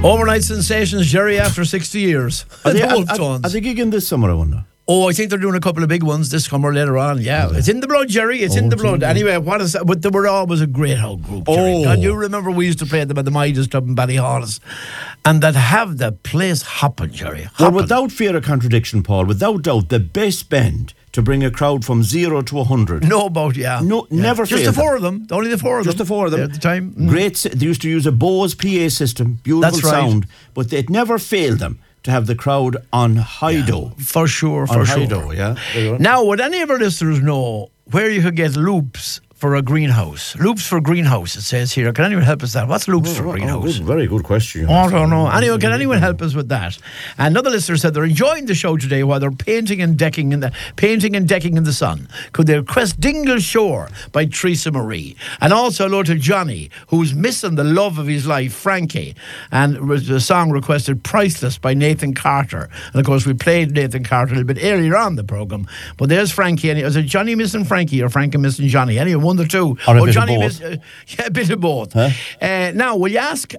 Overnight sensations, Jerry, after 60 years. Are they gigging this summer, I wonder? Oh, I think they're doing a couple of big ones this summer later on. Yeah, it's in the blood, Jerry. It's in the blood. Anyway, what is that? But they were always a great old group, Jerry. And you remember we used to play them at the Midas Club in Ballyhollis, and that have the place hopping, Jerry. Well, without fear of contradiction, Paul, without doubt, the best band to bring a crowd from 0 to 100. No about, Never just the four of them. Only the four of them. Just the four of them. At the time. Great. They used to use a Bose PA system. Beautiful sound. But it never failed them to have the crowd on high-do. For sure, high-do, yeah. Now, would any of our listeners know where you could get loops for a greenhouse? Loops for greenhouse, it says here. Can anyone help us with that? What's loops for greenhouse? Very good question. I don't know. Anyway, can anyone help us with that? Another listener said they're enjoying the show today while they're painting and decking in the sun. Could they request Dingle Shore by Teresa Marie? And also hello to Johnny, who's missing the love of his life, Frankie. And the song requested Priceless by Nathan Carter. And of course, we played Nathan Carter a little bit earlier on the programme. But there's Frankie. And is it Johnny missing Frankie or Frankie missing Johnny? Anyway, one or two. Or a bit of both. A bit of both. Huh? Now, will you ask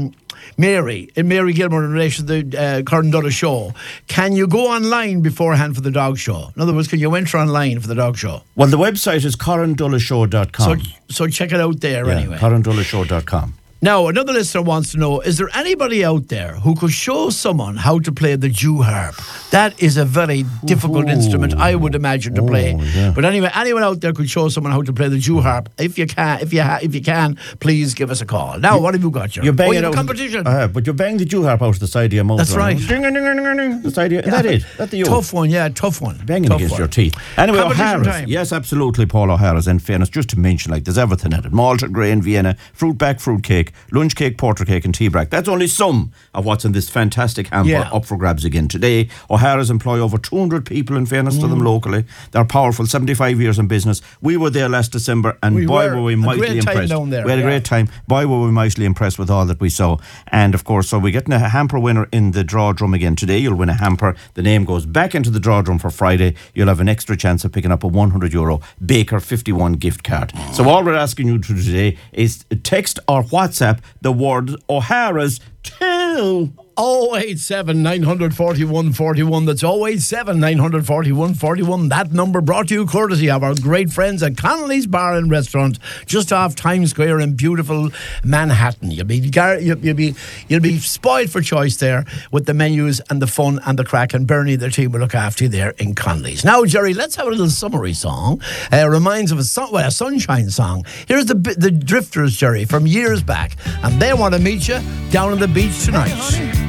Mary Gilmore in relation to the Corndullah show, can you go online beforehand for the dog show? In other words, can you enter online for the dog show? Well, the website is corndullahshow.com. So check it out there anyway. corndullahshow.com. Now, another listener wants to know, is there anybody out there who could show someone how to play the Jew harp? That is a very difficult instrument, I would imagine, to play. Yeah. But anyway, anyone out there could show someone how to play the Jew harp. If you can, please give us a call. Now, what have you got, Jerry? You're banging out competition. But you're banging the Jew harp out of the side of your mouth. That's right. Ding, ding, ding, ding, ding. The side of your, that's the tough one, tough one. Banging tough against one. your teeth. Anyway, Competition O'Hara's. time. Yes, absolutely, Paul O'Hara's. In fairness, just to mention, there's everything in it. Malted grain, Vienna, fruit cake, lunch cake, porter cake and tea brack. That's only some of what's in this fantastic hamper up for grabs again today. O'Hara's employ over 200 people, in fairness to them locally. They're powerful, 75 years in business. We were there last December and were we mightily impressed. Down there, we had a great time. Boy, were we mightily impressed with all that we saw. And of course, so we're getting a hamper winner in the draw drum again today. You'll win a hamper. The name goes back into the draw drum for Friday. You'll have an extra chance of picking up a €100 Baker 51 gift card. So all we're asking you to do today is text or WhatsApp the word O'Hara's to 087 941 41. That's 087 941 41. That number brought to you courtesy of our great friends at Connolly's Bar and Restaurant, just off Times Square in beautiful Manhattan. You'll be spoiled for choice there with the menus and the fun and the crack. And Bernie, the team, will look after you there in Connolly's. Now, Jerry, let's have a little summary song. Reminds of a sunshine song. Here's the Drifters, Jerry, from years back, and they want to meet you down on the beach tonight.